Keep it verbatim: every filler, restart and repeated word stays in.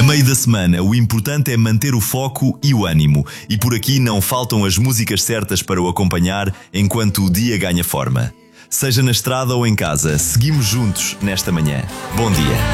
meio da semana, o importante é manter o foco e o ânimo. E por aqui não faltam as músicas certas para o acompanhar enquanto o dia ganha forma. Seja na estrada ou em casa, seguimos juntos nesta manhã. Bom dia.